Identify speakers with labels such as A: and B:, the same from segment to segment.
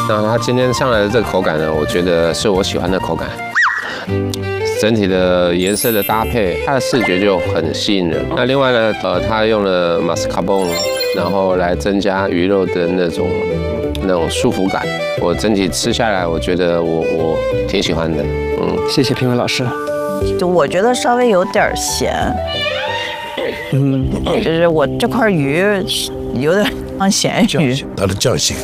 A: 那它今天上来的这个口感呢，我觉得是我喜欢的口感。整体的颜色的搭配，它的视觉就很吸引人。那另外呢，它用了马斯卡彭，然后来增加鱼肉的那种舒服感。我整体吃下来，我觉得我挺喜欢的。
B: 谢谢评委老师。
C: 就我觉得稍微有点咸。就是我这块鱼有点像咸鱼。
D: 它的酱性。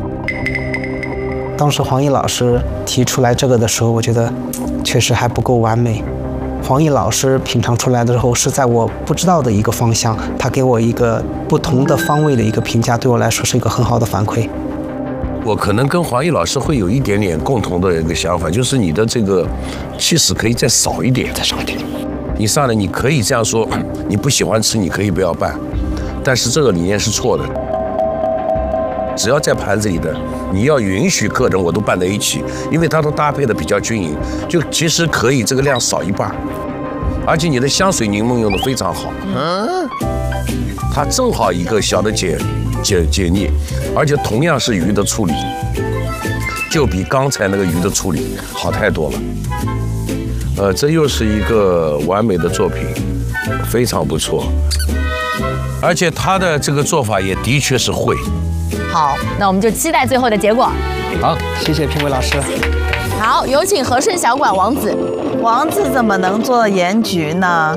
B: 当时黄奕老师提出来这个的时候，我觉得确实还不够完美。黄奕老师品尝出来的时候是在我不知道的一个方向，他给我一个不同的方位的一个评价，对我来说是一个很好的反馈。
D: 我可能跟黄奕老师会有一点点共同的一个想法，就是你的这个气势可以再少一点，再少一点。你上来你可以这样说，你不喜欢吃你可以不要拌，但是这个理念是错的。只要在盘子里的，你要允许客人我都拌在一起，因为它都搭配的比较均匀，就其实可以这个量少一半，而且你的香水柠檬用的非常好，它正好一个小的解腻，而且同样是鱼的处理，就比刚才那个鱼的处理好太多了。这又是一个完美的作品，非常不错，而且他的这个做法也的确是会。
E: 好，那我们就期待最后的结果。
B: 好，谢谢评委老师。
E: 好，有请和顺小馆王子。
C: 王子怎么能做盐焗呢？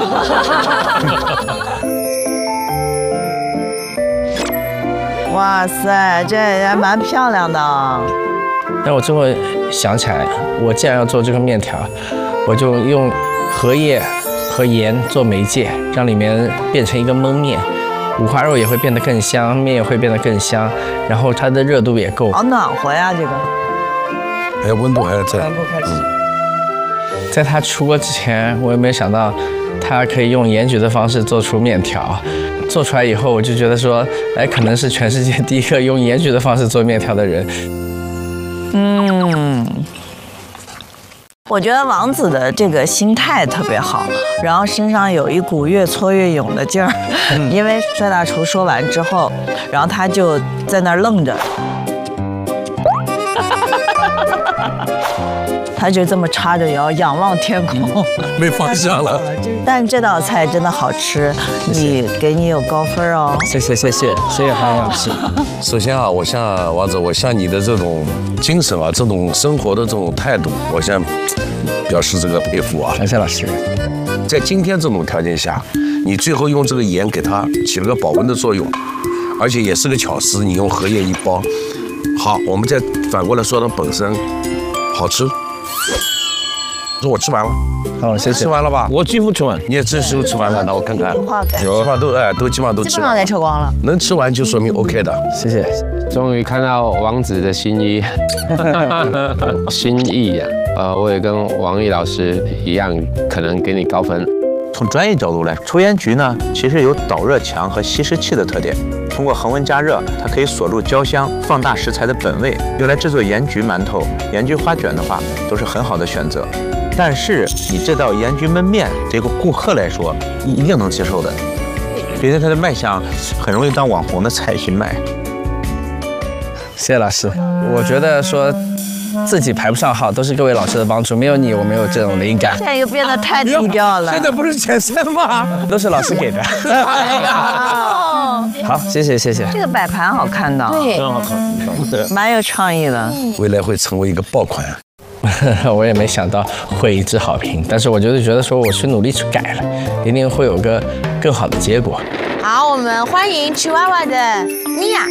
C: 哇塞，这还蛮漂亮的。
F: 但我最后想起来，我既然要做这个面条，我就用荷叶和盐做媒介，让里面变成一个焖面。五花肉也会变得更香，面也会变得更香，然后它的热度也够。
C: 好暖和呀，这个。
D: 还有温度还在。
F: 在它出锅之前，我也没有想到，它可以用盐焗的方式做出面条。做出来以后，我就觉得说，哎，可能是全世界第一个用盐焗的方式做面条的人。
C: 我觉得王子的这个心态特别好，然后身上有一股越挫越勇的劲儿。因为帅大厨说完之后，然后他就在那儿愣着，他就这么叉着腰仰望天空，
D: 没方向了。
C: 但这道菜真的好吃，给你有高分哦。
F: 谢谢黄老师。
D: 首先啊，我向王子，我向你的这种精神啊，这种生活的这种态度，我向表示这个佩服啊。
F: 感谢老师。
D: 在今天这种条件下，你最后用这个盐给它起了个保温的作用，而且也是个巧思，你用荷叶一包。好，我们再反过来说它本身好吃。说我吃完了。
F: 好，谢谢。
D: 吃完了吧？
F: 我几乎吃完。
D: 你也这时候吃完了，那我看看。有，基本上都基本上都吃完。
E: 基本上得吃光了。
D: 能吃完就说明 OK 的。
F: 谢谢。
A: 终于看到王子的心意，心意呀！我也跟王毅老师一样，可能给你高分。
G: 从专业角度来，抽盐焗呢，其实有导热强和吸湿气的特点。通过恒温加热，它可以锁住焦香，放大食材的本味。用来制作盐焗馒头、盐焗花卷的话，都是很好的选择。但是你这道盐焗焖面，对于顾客来说，一定能接受的，并且它的卖相很容易当网红的菜去卖。
F: 谢谢老师，我觉得说自己排不上号，都是各位老师的帮助，没有你，我没有这种灵感。
C: 现在又变得太低调了。
D: 现在不是前3吗？
F: 都是老师给的。好，谢谢。
C: 这个摆盘好看的，
E: 对，
D: 很好看，
C: 蛮有创意的。
D: 未来会成为一个爆款。
F: 我也没想到会一致好评，但是我觉得说我去努力去改了，一定会有个更好的结果。
E: 好，我们欢迎吃娃娃的米娅。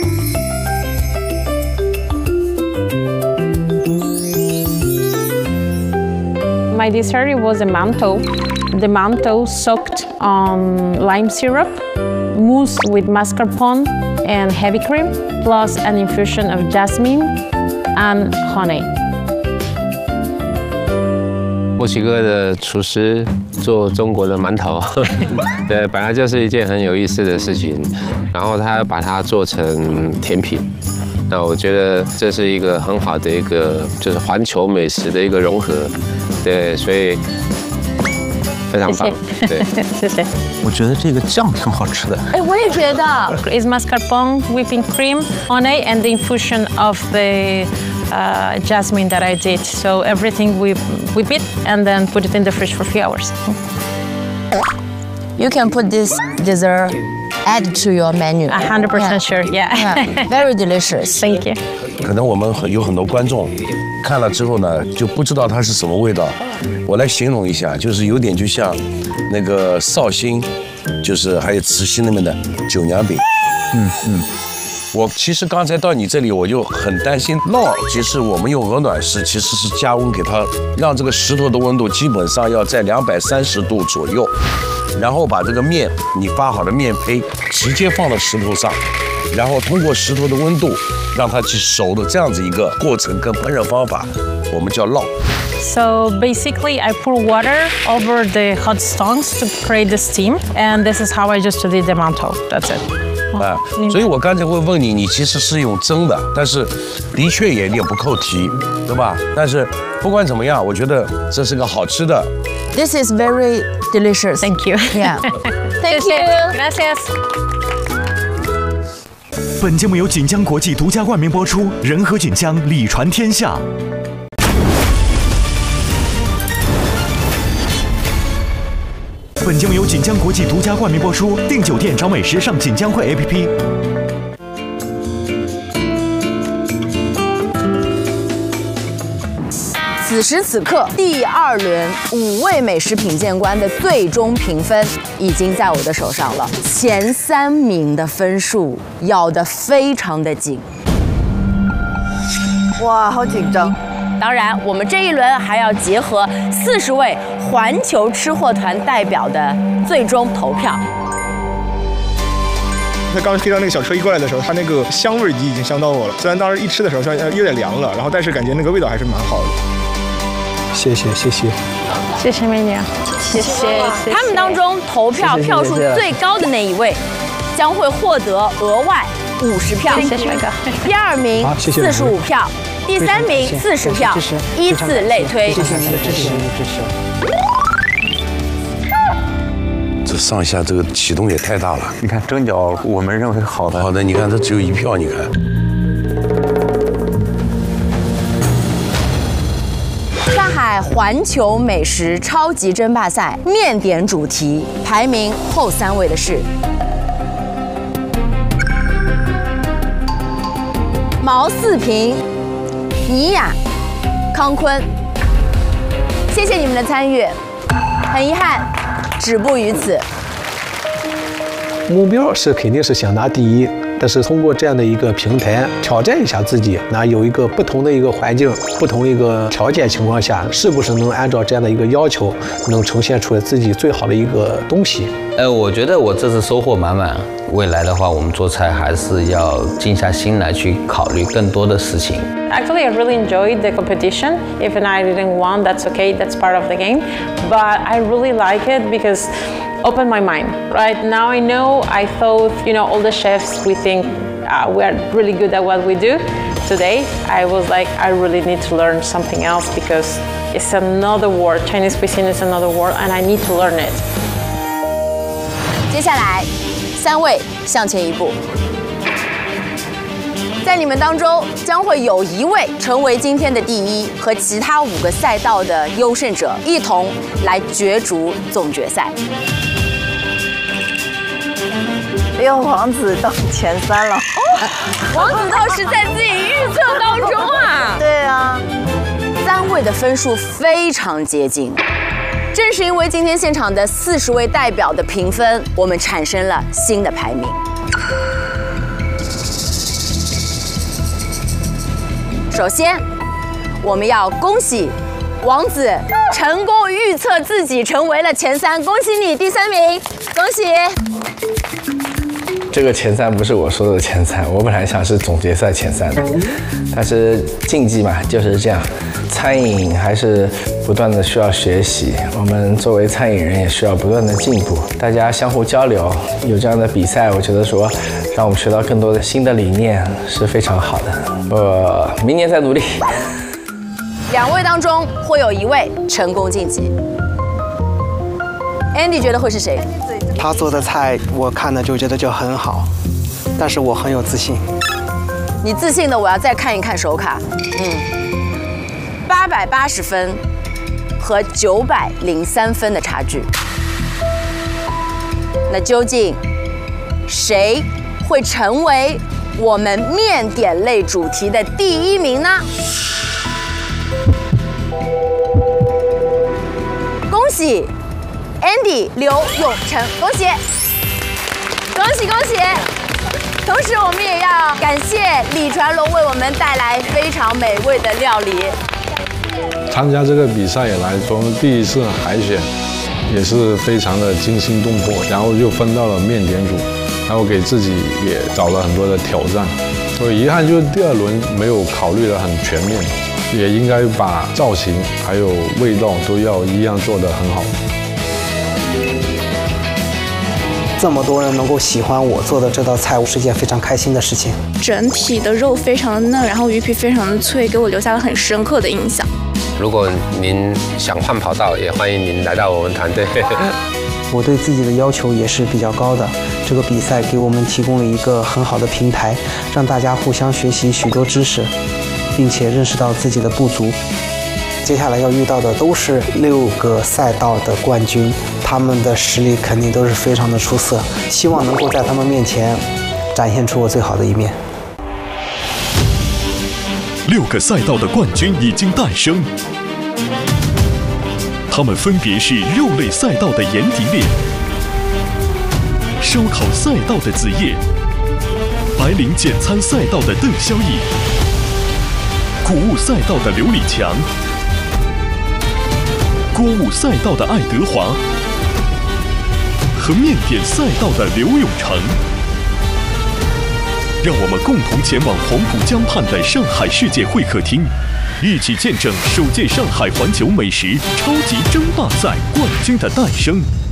H: My dessert was a mantou. The mantou soaked on lime syrup, mousse with mascarpone and heavy cream, plus an infusion of jasmine and honey.
A: 墨西哥的厨师做中国的馒头，对，本来就是一件很有意思的事情。然后他把它做成甜品，那我觉得这是一个很好的一个就是环球美食的一个融合，对，所以非常棒。对，
H: 谢谢。
G: 我觉得这个酱挺好吃的。
E: 哎，我也觉得。
H: Is mascarpone, whipping cream, honey, and the infusion of the jasmine that I did. So everything we whip it and then put it in the fridge for a few hours.
E: You can put this dessert add to your menu.
H: 100% sure, yeah.
E: Very delicious.
H: Thank you.
D: 可能我们有很多观众看了之后呢，就不知道它是什么味道。我来形容一下，就是有点就像那个绍兴，就是还有慈溪那边的酒娘饼。我其实刚才到你这里，我就很担心烙，其实我们用鹅暖石其实是加温给它，让这个石头的温度基本上要在230度左右，然后把这个面你发好的面胚直接放到石头上，然后通过石头的温度让它去熟的这样子一个过程跟烹饪方法，我们叫烙。
H: So basically, I pour water over the hot stones to create the steam, and this is how I just did the mantou. That's it.
D: 啊，所以我刚才会问你，你其实是用蒸的，但是的确也有点不扣题，对吧？但是不管怎么样，我觉得这是个好吃的。
E: This is very delicious.
H: Thank you.
E: Yeah. Thank you.
H: Gracias.
I: 本节目由锦江国际独家冠名播出，仁和锦江，礼传天下。本节目由锦江国际独家冠名播出，订酒店找美食上锦江汇 APP。
E: 此时此刻，第2轮5位美食品鉴官的最终评分已经在我的手上了。前3名的分数咬得非常的紧。
C: 哇，好紧张。
E: 当然，我们这一轮还要结合40位环球吃货团代表的最终投票。
J: 他刚推到那个小车一过来的时候，它那个香味已经香到我了。虽然当时一吃的时候有点凉了，然后但是感觉那个味道还是蛮好的。
B: 谢谢。
H: 谢谢美女，谢谢。
E: 他们当中投票票数最高的那一位，将会获得额外50票。
H: 谢谢哥。
E: 第2名45票。第3名40票，依次类推。
B: 支持。
D: 这上下这个启动也太大了。
G: 你看蒸饺，我们认为好的。
D: 好的，你看这只有1票，你看。
E: 上海环球美食超级争霸赛面点主题排名后3位的是毛四平、倪雅、康坤。谢谢你们的参与，很遗憾，止步于此。
K: 目标是肯定是想拿第1，但是通过这样的一个平台挑战一下自己，那有一个不同的一个环境、不同的一个条件情况下，是不是能按照这样的一个要求，能呈现出来自己最好的一个东西？
L: 我觉得我这次收获满满。未来的话，我们做菜还是要静下心来去考虑更多的事情。
H: Actually, I really enjoyed the competition. Even I didn't win, that's okay. That's part of the game. But I really like it because opened my mind. Right now, I know. I thought, all the chefs we think we are really good at what we do. Today, I was like, I really need to learn something else because it's another world. Chinese cuisine is another world, and I need to learn it.
E: 接下来，3位向前一步。在你们当中，将会有1位成为今天的第1，和其他5个赛道的优胜者一同来角逐总决赛。
C: 哎呦，王子到前3了！
E: 王子倒是在自己预测当中啊。
C: 对啊
E: ，3位的分数非常接近。正是因为今天现场的40位代表的评分，我们产生了新的排名。首先，我们要恭喜王子成功预测自己成为了前3，恭喜你第3名，恭喜！
F: 这个前3不是我说的前3，我本来想是总决赛前3的，但是竞技嘛就是这样，餐饮还是不断的需要学习，我们作为餐饮人也需要不断的进步，大家相互交流，有这样的比赛，我觉得说让我们学到更多的新的理念是非常好的，我明年再努力。
E: 2位当中会有1位成功晋级。 Andy 觉得会是谁？
B: 他做的菜我看了就觉得就很好，但是我很有自信。
E: 你自信的，我要再看一看手卡。880分和903分的差距。那究竟谁会成为我们面点类主题的第1名呢？恭喜 Andy 刘永成，恭喜！恭喜恭喜！同时，我们也要感谢李传龙为我们带来非常美味的料理。
M: 参加这个比赛以来，从第一次海选也是非常的惊心动魄，然后就分到了面点组，然后给自己也找了很多的挑战。所以遗憾就是第2轮没有考虑得很全面，也应该把造型还有味道都要一样做得很好。
B: 这么多人能够喜欢我做的这道菜，是件非常开心的事情。
N: 整体的肉非常的嫩，然后鱼皮非常的脆，给我留下了很深刻的印象。
A: 如果您想换跑道，也欢迎您来到我们团队。
B: 我对自己的要求也是比较高的，这个比赛给我们提供了一个很好的平台，让大家互相学习许多知识，并且认识到自己的不足。接下来要遇到的都是6个赛道的冠军，他们的实力肯定都是非常的出色，希望能够在他们面前展现出我最好的一面。
I: 6个赛道的冠军已经诞生，他们分别是肉类赛道的严迪烈、烧烤赛道的子夜、白领简餐赛道的邓萧逸、谷物赛道的刘礼强、锅物赛道的爱德华和面点赛道的刘永成。让我们共同前往黄浦江畔的上海世界会客厅，一起见证首届上海环球美食超级争霸赛冠军的诞生。